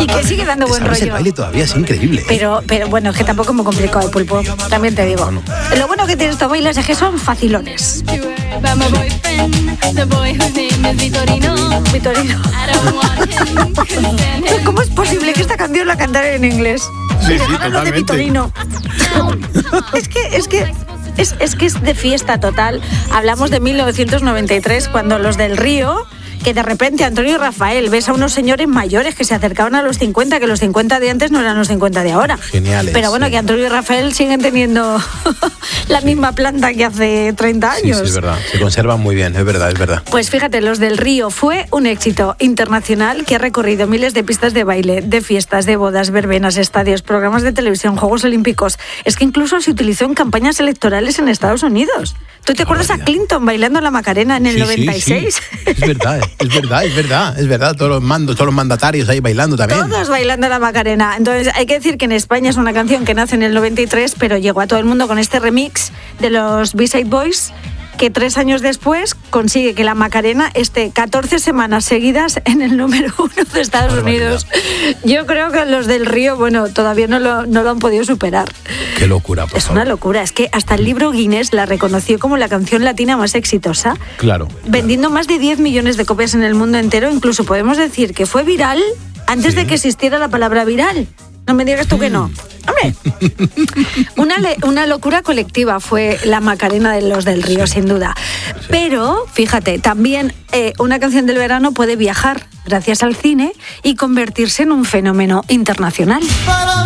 Y que sigue dando buen rollo. El baile todavía es increíble. Pero bueno, es que tampoco es muy complicado el pulpo, también te digo. No. Lo bueno que tiene estos bailes es que son facilones. Vitorino. ¿Cómo es posible que esta canción la cantara en inglés? Sí, Hablando de Vitorino. Es que es de fiesta total. Hablamos de 1993, cuando los del Río, que de repente Antonio y Rafael ves a unos señores mayores que se acercaban a los 50, que los 50 de antes no eran los 50 de ahora. Geniales. Pero bueno, que Antonio y Rafael siguen teniendo la misma planta que hace 30 años. Sí, es verdad. Se conservan muy bien, es verdad. Pues fíjate, los del Río fue un éxito internacional que ha recorrido miles de pistas de baile, de fiestas, de bodas, verbenas, estadios, programas de televisión, Juegos Olímpicos. Es que incluso se utilizó en campañas electorales en Estados Unidos. ¿Tú te acuerdas a Clinton bailando la Macarena en el 96? Sí. Es verdad. Todos los mandatarios ahí bailando también. Todos bailando la Macarena. Entonces, hay que decir que en España es una canción que nace en el 93, pero llegó a todo el mundo con este remix de los B-Side Boys, que 3 años después consigue que la Macarena esté 14 semanas seguidas en el número 1 de Estados Unidos. Yo creo que los del Río, bueno, todavía no lo han podido superar. Qué locura, por Es favor. una locura, es que hasta el libro Guinness la reconoció como la canción latina más exitosa. Claro. Vendiendo más de 10 millones de copias en el mundo entero, incluso podemos decir que fue viral antes de que existiera la palabra viral. No me digas tú que no. Hombre, una locura colectiva fue la Macarena de los del Río, sin duda. Pero, fíjate, también una canción del verano puede viajar gracias al cine y convertirse en un fenómeno internacional.